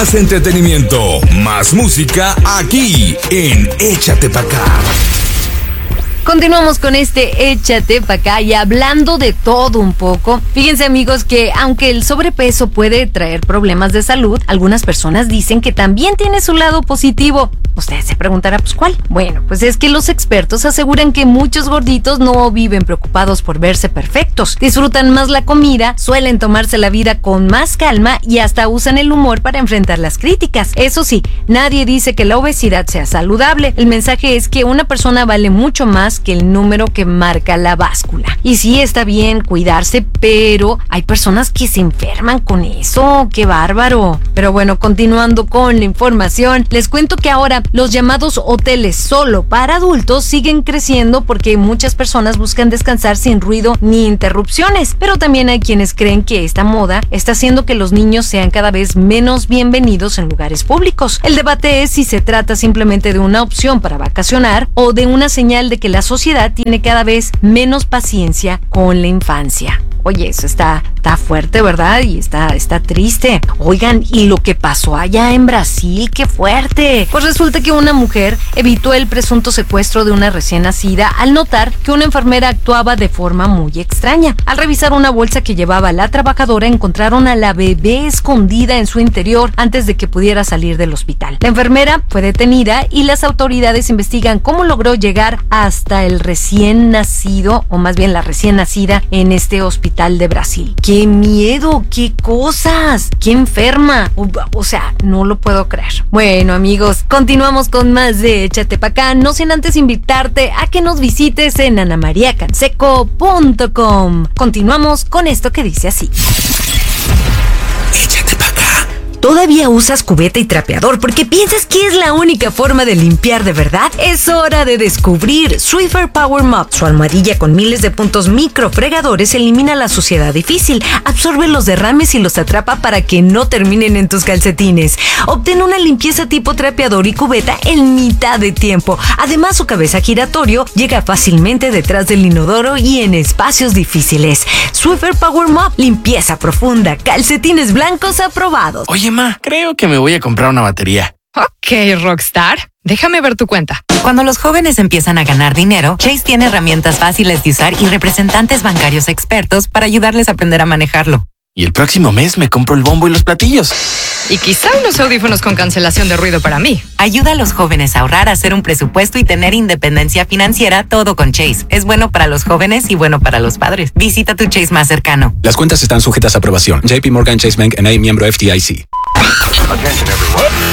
Más entretenimiento, más música aquí en Échate Pa' Acá. Continuamos con este Échate Pa' Acá y hablando de todo un poco. Fíjense, amigos, que aunque el sobrepeso puede traer problemas de salud, algunas personas dicen que también tiene su lado positivo. Usted se preguntará, pues, ¿cuál? Bueno, pues es que los expertos aseguran que muchos gorditos no viven preocupados por verse perfectos. Disfrutan más la comida, suelen tomarse la vida con más calma y hasta usan el humor para enfrentar las críticas. Eso sí, nadie dice que la obesidad sea saludable. El mensaje es que una persona vale mucho más que el número que marca la báscula. Y sí, está bien cuidarse, pero hay personas que se enferman con eso. ¡Qué bárbaro! Pero bueno, continuando con la información, les cuento que ahora los llamados hoteles solo para adultos siguen creciendo porque muchas personas buscan descansar sin ruido ni interrupciones. Pero también hay quienes creen que esta moda está haciendo que los niños sean cada vez menos bienvenidos en lugares públicos. El debate es si se trata simplemente de una opción para vacacionar o de una señal de que la sociedad tiene cada vez menos paciencia con la infancia. Oye, eso está fuerte, ¿verdad? Y está triste. Oigan, ¿y lo que pasó allá en Brasil? ¡Qué fuerte! Pues resulta que una mujer evitó el presunto secuestro de una recién nacida al notar que una enfermera actuaba de forma muy extraña. Al revisar una bolsa que llevaba la trabajadora, encontraron a la bebé escondida en su interior antes de que pudiera salir del hospital. La enfermera fue detenida y las autoridades investigan cómo logró llegar hasta el recién nacido, o más bien la recién nacida, en este hospital de Brasil. ¡Qué miedo! ¡Qué cosas! ¡Qué enferma! O sea, no lo puedo creer. Bueno, amigos, continuamos con más de Échate Pa' Acá, no sin antes invitarte a que nos visites en anamariacanseco.com. Continuamos con esto que dice así. Échate Pa' Acá. ¿Todavía usas cubeta y trapeador porque piensas que es la única forma de limpiar de verdad? Es hora de descubrir Swiffer Power Mop. Su almohadilla con miles de puntos microfregadores elimina la suciedad difícil, absorbe los derrames y los atrapa para que no terminen en tus calcetines. Obtén una limpieza tipo trapeador y cubeta en mitad de tiempo. Además, su cabeza giratorio llega fácilmente detrás del inodoro y en espacios difíciles. Swiffer Power Mop, limpieza profunda, calcetines blancos aprobados. Oye, ma, creo que me voy a comprar una batería. Ok, Rockstar. Déjame ver tu cuenta. Cuando los jóvenes empiezan a ganar dinero, Chase tiene herramientas fáciles de usar y representantes bancarios expertos para ayudarles a aprender a manejarlo. Y el próximo mes me compro el bombo y los platillos. Y quizá unos audífonos con cancelación de ruido para mí. Ayuda a los jóvenes a ahorrar, a hacer un presupuesto y tener independencia financiera, todo con Chase. Es bueno para los jóvenes y bueno para los padres. Visita tu Chase más cercano. Las cuentas están sujetas a aprobación. JP Morgan Chase Bank N.A., miembro FDIC. Attention everyone.